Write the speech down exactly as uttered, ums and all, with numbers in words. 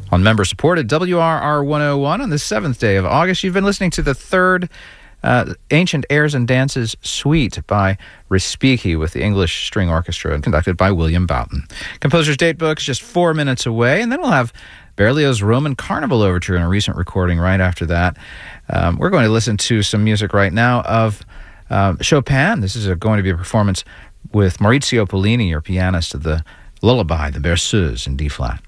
On member-supported W R R one oh one on the seventh day of August, you've been listening to the third uh, Ancient Airs and Dances Suite by Respighi with the English String Orchestra and conducted by William Boughton. Composer's Datebook is just four minutes away, and then we'll have Berlioz' Roman Carnival Overture in a recent recording right after that. Um, we're going to listen to some music right now of uh, Chopin. This is a, going to be a performance with Maurizio Pollini, your pianist of the Lullaby, the Berceuse in D-flat.